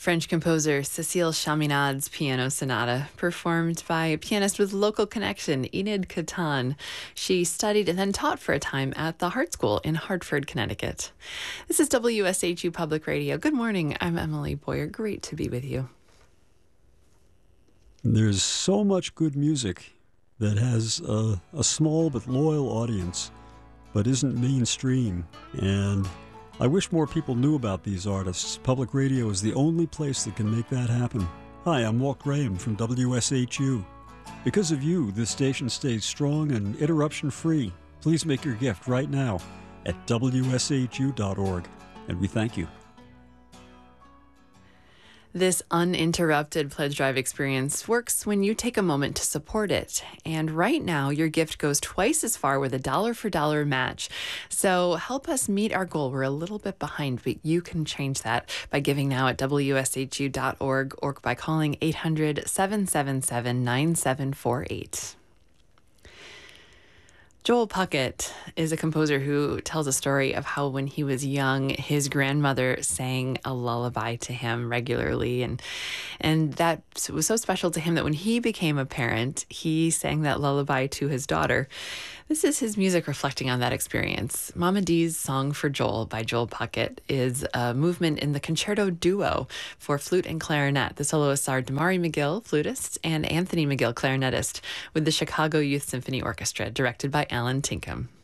French composer Cécile Chaminade's Piano Sonata, performed by a pianist with local connection, Enid Catan. She studied and then taught for a time at the Hart School in Hartford, Connecticut. This is WSHU Public Radio. Good morning. I'm Emily Boyer. Great to be with you. There's so much good music that has a small but loyal audience, but isn't mainstream. And I wish more people knew about these artists. Public radio is the only place that can make that happen. Hi, I'm Walt Graham from WSHU. Because of you, this station stays strong and interruption-free. Please make your gift right now at WSHU.org, and we thank you. This uninterrupted pledge drive experience works when you take a moment to support it. And right now, your gift goes twice as far with a dollar-for-dollar match. So help us meet our goal. We're a little bit behind, but you can change that by giving now at WSHU.org or by calling 800-777-9748. Joel Puckett is a composer who tells a story of how when he was young, his grandmother sang a lullaby to him regularly. And that was so special to him that when he became a parent, he sang that lullaby to his daughter. This is his music reflecting on that experience. Mama D's Song for Joel by Joel Puckett is a movement in the concerto duo for flute and clarinet. The soloists are Damari McGill, flutist, and Anthony McGill, clarinetist, with the Chicago Youth Symphony Orchestra, directed by Alan Tinkham.